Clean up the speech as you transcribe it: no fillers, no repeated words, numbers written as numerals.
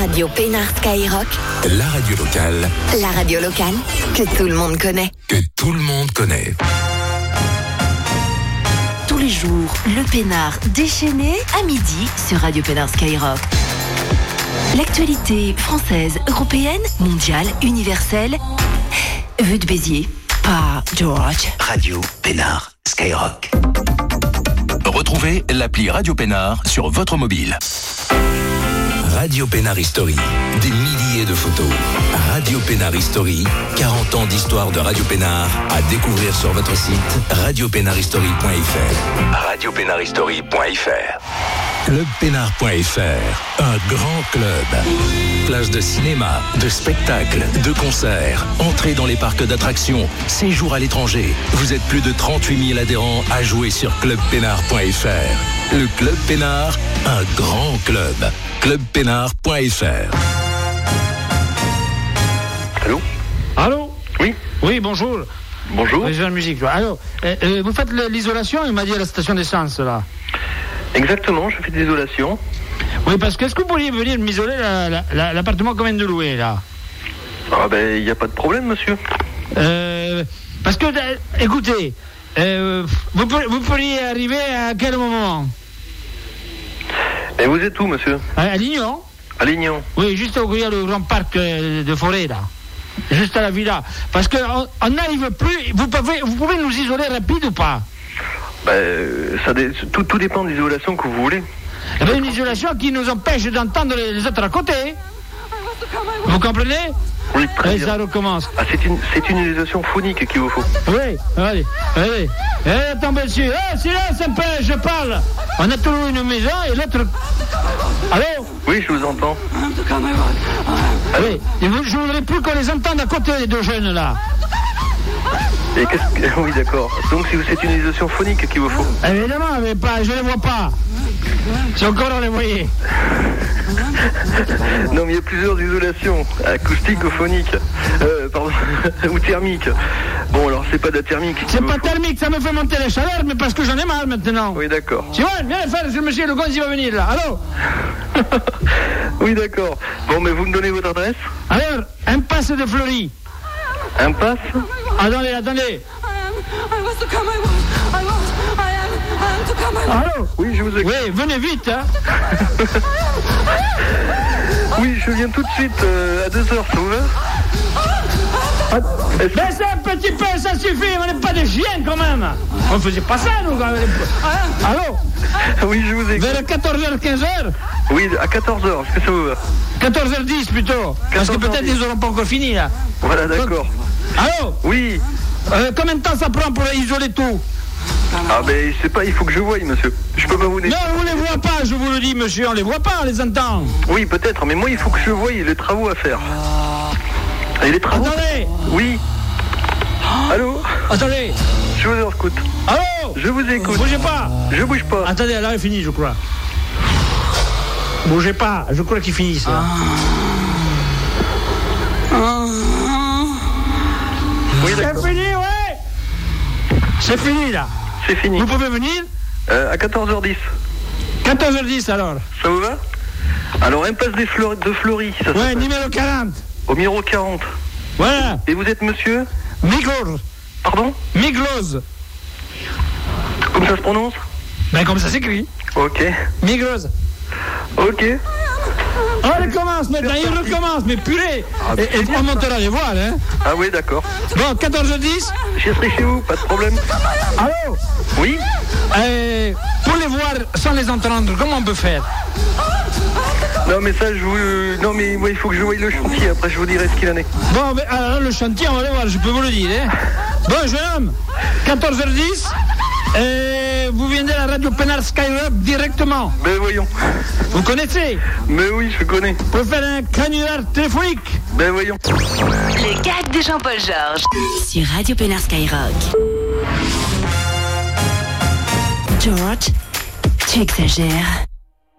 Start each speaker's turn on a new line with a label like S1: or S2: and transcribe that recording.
S1: Radio Pénard Skyrock,
S2: la radio locale.
S1: La radio locale que tout le monde connaît.
S2: Que tout le monde connaît.
S1: Tous les jours, le Pénard déchaîné à midi sur Radio Pénard Skyrock. L'actualité française, européenne, mondiale, universelle. Vue de Béziers, pas George.
S3: Radio Pénard Skyrock.
S2: Retrouvez l'appli Radio Pénard sur votre mobile. Radio Pénard History, des milliers de photos. Radio Pénard History, 40 ans d'histoire de Radio Pénard à découvrir sur votre site radiopénardhistory.fr. Radiopénardhistory.fr. Clubpénard.fr, un grand club. Plage de cinéma, de spectacles, de concerts, entrée dans les parcs d'attractions, séjour à l'étranger. Vous êtes plus de 38 000 adhérents à jouer sur clubpénard.fr. Le Club Pénard, un grand club. Clubpénard.fr.
S4: Allô ?
S5: Allô ?
S4: Oui.
S5: Oui, bonjour.
S4: Bonjour.
S5: Région de musique. Alors, vous faites l'isolation, il m'a dit, à la station d'essence, là.
S4: Exactement, je fais de l'isolation.
S5: Oui, parce que est-ce que vous pourriez venir m'isoler l'appartement qu'on vient de louer, là ?
S4: Ah ben, il n'y a pas de problème, monsieur.
S5: Parce que, écoutez, vous pourriez arriver à quel moment ?
S4: Et vous êtes où, monsieur ?
S5: À Lignon ?
S4: À Lignon.
S5: Oui, juste où il y a le grand parc de forêt, là. Juste à la villa. Parce qu'on n'arrive plus. Vous pouvez nous isoler rapide ou pas ?
S4: Tout dépend de l'isolation que vous voulez.
S5: Eh bien, une isolation qui nous empêche d'entendre les autres à côté. Vous comprenez ?
S4: Oui, très
S5: Et
S4: bien.
S5: ça recommence.
S4: Ah, c'est une isolation phonique qu'il vous faut.
S5: Oui, allez. Attends, monsieur. Silence un peu, je parle. On a toujours une maison et l'autre... Allô ?
S4: Oui, je vous entends.
S5: Oui, et je voudrais plus qu'on les entende à côté, les deux jeunes, là.
S4: Et oui, d'accord. Donc, c'est une isolation phonique qu'il vous faut.
S5: Évidemment, mais pas, je ne les vois pas. Si encore on les voyait.
S4: Non, mais il y a plusieurs isolations. Acoustique ou phonique. Pardon. Ou thermique. Bon, alors, c'est pas de la thermique.
S5: C'est pas thermique, ça me fait monter la chaleur, mais parce que j'en ai marre maintenant.
S4: Oui, d'accord.
S5: Simone, viens faire, monsieur le Gonzi va venir, là. Allô ?
S4: Oui, d'accord. Bon, mais vous me donnez votre adresse ?
S5: Alors, impasse de Fleury.
S4: Impasse ?
S5: Attendez. Allô ?
S4: Oui, je vous écoute.
S5: Oui, venez vite, hein.
S4: Oui, je viens tout de suite à 2h, ça vous va ?
S5: Baissez un petit peu, ça suffit, on n'est pas des chiens quand même. On faisait pas ça, nous, quand même. Allô ?
S4: Oui, je vous écoute.
S5: Vers 14h, 15h ?
S4: Oui, à 14h, est-ce que ça vous va ?
S5: 14h10 plutôt. Parce que
S4: 14h10.
S5: peut-être ils n'auront pas encore fini, là.
S4: Voilà, d'accord.
S5: Allô ?
S4: Oui.
S5: Combien de temps ça prend pour isoler tout ?
S4: Ah ben, je sais pas, il faut que je voie, monsieur. Je peux pas vous dire.
S5: Non, on les voit pas, je vous le dis, monsieur, on les voit pas, on les entend.
S4: Oui, peut-être, mais moi, il faut que je voie les travaux à faire. Et les travaux...
S5: Attendez !
S4: Oui. Allô ?
S5: Attendez !
S4: Je vous écoute.
S5: Allô ?
S4: Je vous écoute.
S5: Bougez pas !
S4: Je bouge pas.
S5: Attendez, là, il finit, je crois. Bougez pas, je crois qu'il finit, ça.
S4: Oui,
S5: C'est
S4: d'accord.
S5: fini, ouais. C'est fini, là.
S4: C'est fini.
S5: Vous pouvez venir ?
S4: À 14h10.
S5: 14h10, alors.
S4: Ça vous va ? Alors, impasse de Fleury, ça
S5: Ouais,
S4: s'appelle.
S5: numéro 40.
S4: Au numéro 40.
S5: Voilà.
S4: Et vous êtes monsieur ?
S5: Miglos.
S4: Pardon ?
S5: Miglos.
S4: Comme ça se prononce ?
S5: Ben, comme ça s'écrit.
S4: Ok.
S5: Miglos.
S4: Ok.
S5: On recommence maintenant, il recommence, mais purée. Et on montera les voiles, hein.
S4: Ah oui, d'accord.
S5: Bon, 14h10.
S4: Je serai chez vous, pas de problème.
S5: Allô ?
S4: Oui ?
S5: Pour les voir sans les entendre, comment on peut faire ?
S4: Non mais ça non mais moi, il faut que je voie le chantier, après je vous dirai ce qu'il en est.
S5: Bon, mais alors le chantier, on va le voir, je peux vous le dire, hein. Bon, jeune homme, 14h10, vous venez à la radio Pénard Skyrock directement.
S4: Ben voyons.
S5: Vous connaissez ?
S4: Mais oui, je connais.
S5: Pour faire un canular téléphonique.
S4: Ben voyons.
S1: Le gag de Jean-Paul Georges sur Radio Pénard Skyrock. George, tu exagères.